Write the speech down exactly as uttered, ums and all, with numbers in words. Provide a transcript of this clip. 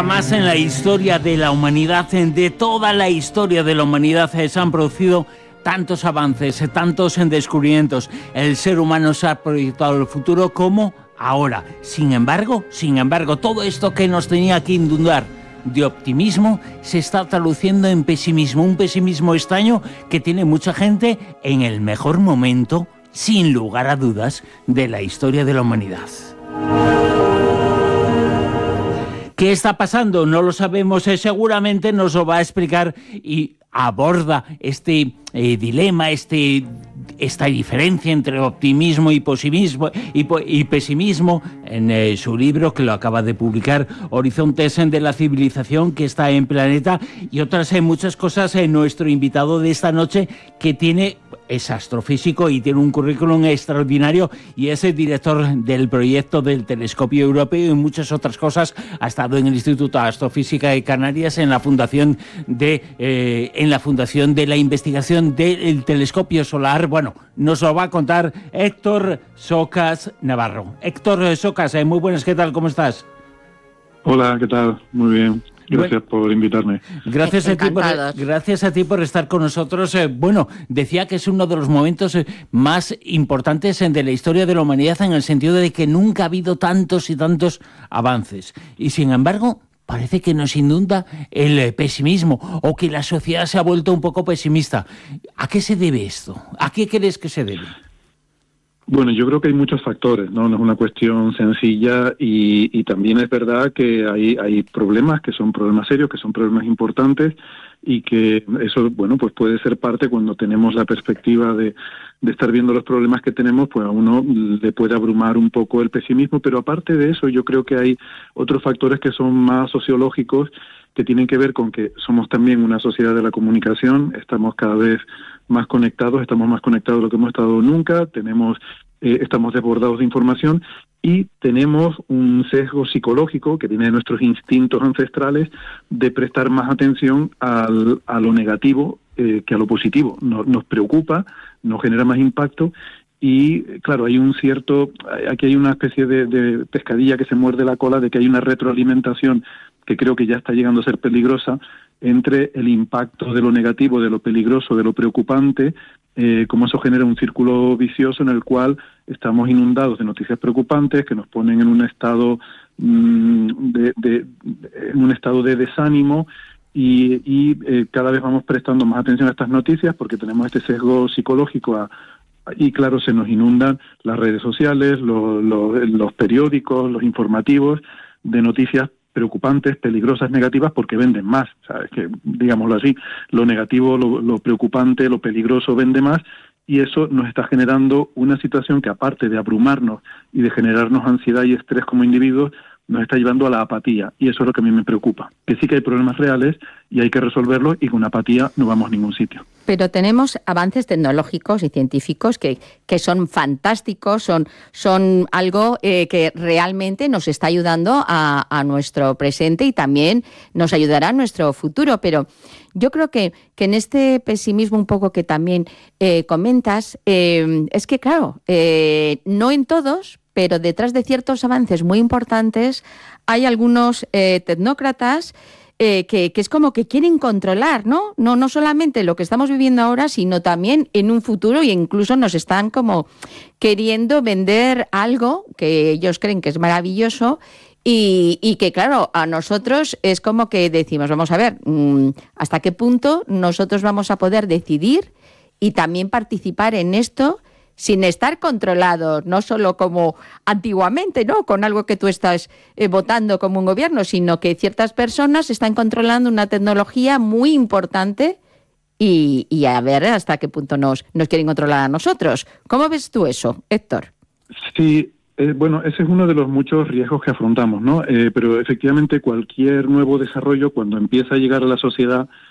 Jamás en la historia de la humanidad, de toda la historia de la humanidad, se han producido tantos avances, tantos descubrimientos. El ser humano se ha proyectado al futuro como ahora. Sin embargo, sin embargo, todo esto que nos tenía que inundar de optimismo se está traduciendo en pesimismo, un pesimismo extraño que tiene mucha gente en el mejor momento, sin lugar a dudas, de la historia de la humanidad. ¿Qué está pasando? No lo sabemos, eh, seguramente nos lo va a explicar y aborda este eh, dilema, este, esta diferencia entre optimismo y pesimismo, y, y pesimismo en eh, su libro que lo acaba de publicar, Horizontes de la Civilización que está en Planeta, y otras eh, muchas cosas. Eh, nuestro invitado de esta noche, que tiene es astrofísico y tiene un currículum extraordinario y es el director del proyecto del Telescopio Europeo y muchas otras cosas. Ha estado en el Instituto de Astrofísica de Canarias, en la fundación de eh, en la fundación de la investigación del telescopio solar. Bueno, nos lo va a contar Héctor Socas Navarro. Héctor Socas, eh, muy buenas, ¿qué tal? ¿Cómo estás? Hola, ¿qué tal? Muy bien. Gracias bueno, por invitarme. Gracias a, ti por, gracias a ti por estar con nosotros. Eh, bueno, decía que es uno de los momentos eh, más importantes eh, de la historia de la humanidad, en el sentido de que nunca ha habido tantos y tantos avances. Y sin embargo, parece que nos inunda el eh, pesimismo, o que la sociedad se ha vuelto un poco pesimista. ¿A qué se debe esto? ¿A qué crees que se debe? Bueno, yo creo que hay muchos factores, ¿no? No es una cuestión sencilla y, y también es verdad que hay, hay problemas que son problemas serios, que son problemas importantes y que eso, bueno, pues puede ser parte cuando tenemos la perspectiva de, de estar viendo los problemas que tenemos, pues a uno le puede abrumar un poco el pesimismo, pero aparte de eso yo creo que hay otros factores que son más sociológicos, que tienen que ver con que somos también una sociedad de la comunicación, estamos cada vez más conectados, estamos más conectados de lo que hemos estado nunca, tenemos, eh, estamos desbordados de información y tenemos un sesgo psicológico que viene de nuestros instintos ancestrales de prestar más atención al, a lo negativo eh, que a lo positivo. Nos, nos preocupa, nos genera más impacto. Y claro, hay un cierto, aquí hay una especie de, de pescadilla que se muerde la cola, de que hay una retroalimentación que creo que ya está llegando a ser peligrosa, entre el impacto de lo negativo, de lo peligroso, de lo preocupante, eh, como eso genera un círculo vicioso en el cual estamos inundados de noticias preocupantes que nos ponen en un estado mmm, de, de, de, en un estado de desánimo. Y, y eh, cada vez vamos prestando más atención a estas noticias porque tenemos este sesgo psicológico a y claro, se nos inundan las redes sociales, los, los, los periódicos, los informativos de noticias preocupantes, peligrosas, negativas, porque venden más. ¿Sabes? Que, digámoslo así, lo negativo, lo, lo preocupante, lo peligroso vende más, y eso nos está generando una situación que, aparte de abrumarnos y de generarnos ansiedad y estrés como individuos, nos está llevando a la apatía, y eso es lo que a mí me preocupa, que sí que hay problemas reales y hay que resolverlos, y con apatía no vamos a ningún sitio. Pero tenemos avances tecnológicos y científicos que, que son fantásticos, son, son algo eh, que realmente nos está ayudando a, a nuestro presente y también nos ayudará a nuestro futuro, pero yo creo que, que en este pesimismo un poco que también eh, comentas, eh, es que claro, eh, no en todos, pero detrás de ciertos avances muy importantes hay algunos eh, tecnócratas eh, que, que es como que quieren controlar, ¿no? ¿no? No solamente lo que estamos viviendo ahora, sino también en un futuro, e incluso nos están como queriendo vender algo que ellos creen que es maravilloso y, y que, claro, a nosotros es como que decimos, vamos a ver, ¿hasta qué punto nosotros vamos a poder decidir y también participar en esto sin estar controlados, no solo como antiguamente, ¿no? Con algo que tú estás eh, votando como un gobierno, sino que ciertas personas están controlando una tecnología muy importante y, y a ver hasta qué punto nos, nos quieren controlar a nosotros. ¿Cómo ves tú eso, Héctor? Sí, eh, bueno, ese es uno de los muchos riesgos que afrontamos, ¿no? Eh, pero efectivamente cualquier nuevo desarrollo, cuando empieza a llegar a la sociedad,